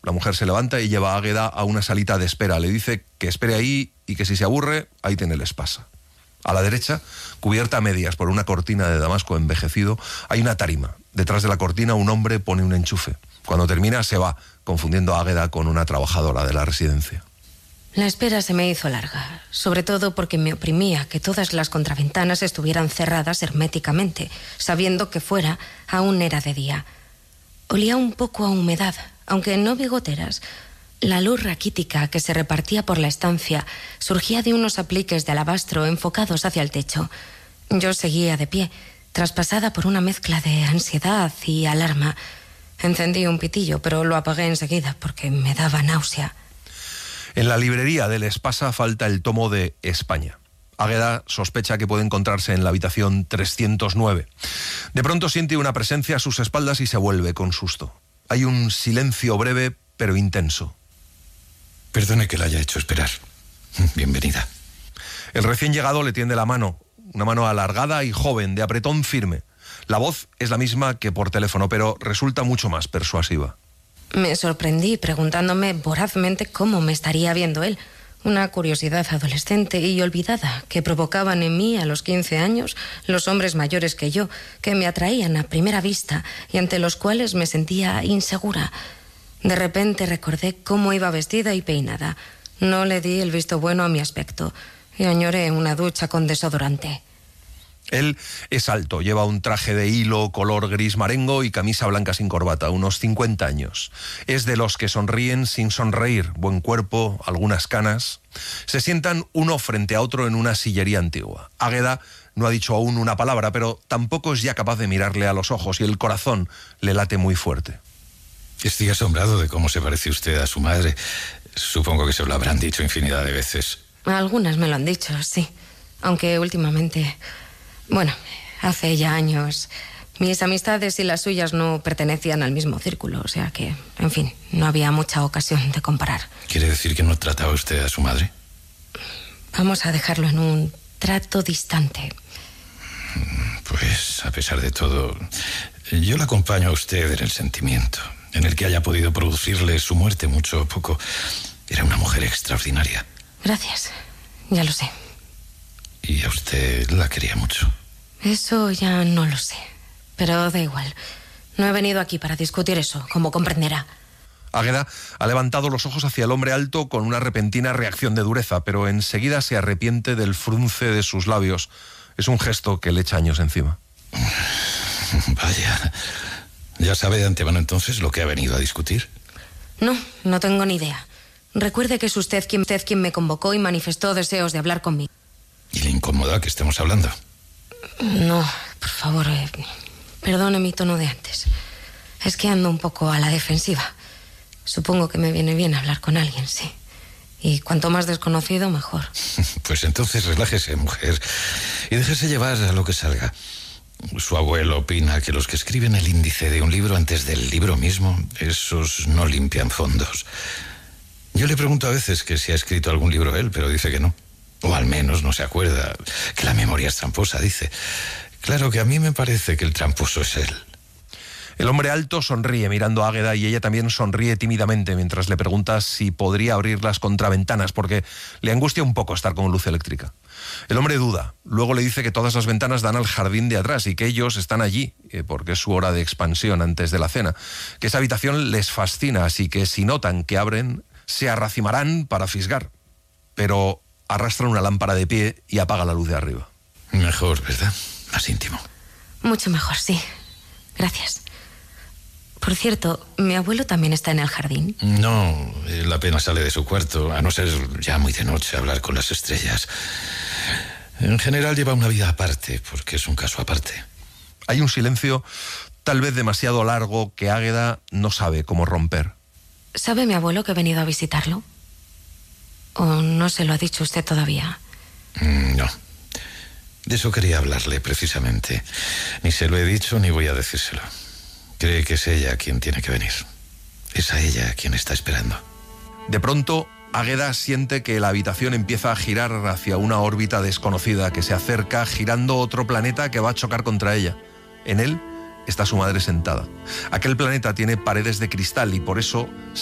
La mujer se levanta y lleva a Águeda a una salita de espera. Le dice que espere ahí y que si se aburre, ahí tiene el espasa. A la derecha, cubierta a medias por una cortina de damasco envejecido, hay una tarima. Detrás de la cortina un hombre pone un enchufe. Cuando termina se va, confundiendo a Águeda con una trabajadora de la residencia. La espera se me hizo larga, sobre todo porque me oprimía que todas las contraventanas estuvieran cerradas herméticamente, sabiendo que fuera aún era de día. Olía un poco a humedad, aunque no bigoteras. La luz raquítica que se repartía por la estancia surgía de unos apliques de alabastro enfocados hacia el techo. Yo seguía de pie, traspasada por una mezcla de ansiedad y alarma. Encendí un pitillo, pero lo apagué enseguida porque me daba náusea. En la librería del espasa falta el tomo de España. Águeda sospecha que puede encontrarse en la habitación 309. De pronto siente una presencia a sus espaldas y se vuelve con susto. Hay un silencio breve pero intenso. Perdone que la haya hecho esperar. Bienvenida. El recién llegado le tiende la mano, una mano alargada y joven, de apretón firme. La voz es la misma que por teléfono, pero resulta mucho más persuasiva. Me sorprendí preguntándome vorazmente cómo me estaría viendo él. Una curiosidad adolescente y olvidada que provocaban en mí a los 15 años los hombres mayores que yo, que me atraían a primera vista y ante los cuales me sentía insegura. De repente recordé cómo iba vestida y peinada. No le di el visto bueno a mi aspecto y añoré una ducha con desodorante. Él es alto, lleva un traje de hilo color gris marengo y camisa blanca sin corbata, unos 50 años. Es de los que sonríen sin sonreír, buen cuerpo, algunas canas. Se sientan uno frente a otro en una sillería antigua. Águeda no ha dicho aún una palabra, pero tampoco es ya capaz de mirarle a los ojos y el corazón le late muy fuerte. Estoy asombrado de cómo se parece usted a su madre. Supongo que se lo habrán dicho infinidad de veces. Algunas me lo han dicho, sí. Aunque últimamente... Bueno, hace ya años... Mis amistades y las suyas no pertenecían al mismo círculo, o sea que, en fin, no había mucha ocasión de comparar. ¿Quiere decir que no trataba usted a su madre? Vamos a dejarlo en un trato distante. Pues, a pesar de todo, yo la acompaño a usted en el sentimiento, en el que haya podido producirle su muerte mucho o poco. Era una mujer extraordinaria. Gracias, ya lo sé. Y a usted la quería mucho. Eso ya no lo sé, pero da igual. No he venido aquí para discutir eso, como comprenderá. Águeda ha levantado los ojos hacia el hombre alto con una repentina reacción de dureza, pero enseguida se arrepiente del frunce de sus labios. Es un gesto que le echa años encima. Vaya, ¿ya sabe de antemano entonces lo que ha venido a discutir? No tengo ni idea. Recuerde que es usted quien me convocó y manifestó deseos de hablar conmigo. ¿Y le incomoda que estemos hablando? No, por favor, perdone mi tono de antes. Es que ando un poco a la defensiva. Supongo que me viene bien hablar con alguien, sí. Y cuanto más desconocido, mejor. Pues entonces relájese, mujer, y déjese llevar a lo que salga. Su abuelo opina que los que escriben el índice de un libro antes del libro mismo, esos no limpian fondos. Yo le pregunto a veces que si ha escrito algún libro él, pero dice que no. O al menos no se acuerda, que la memoria es tramposa, dice. Claro que a mí me parece que el tramposo es él. El hombre alto sonríe mirando a Águeda y ella también sonríe tímidamente mientras le pregunta si podría abrir las contraventanas porque le angustia un poco estar con luz eléctrica. El hombre duda, luego le dice que todas las ventanas dan al jardín de atrás y que ellos están allí porque es su hora de expansión antes de la cena, que esa habitación les fascina, así que si notan que abren, se arracimarán para fisgar. Pero arrastra una lámpara de pie y apaga la luz de arriba. Mejor, ¿verdad? Más íntimo. Mucho mejor, sí. Gracias. Por cierto, ¿mi abuelo también está en el jardín? No, él apenas sale de su cuarto, a no ser ya muy de noche hablar con las estrellas. En general lleva una vida aparte, porque es un caso aparte. Hay un silencio tal vez demasiado largo que Águeda no sabe cómo romper. ¿Sabe mi abuelo que he venido a visitarlo? ¿O no se lo ha dicho usted todavía? No. De eso quería hablarle, precisamente. Ni se lo he dicho ni voy a decírselo. Cree que es ella quien tiene que venir. Es a ella quien está esperando. De pronto, Águeda siente que la habitación empieza a girar hacia una órbita desconocida que se acerca girando otro planeta que va a chocar contra ella. En él está su madre sentada. Aquel planeta tiene paredes de cristal y por eso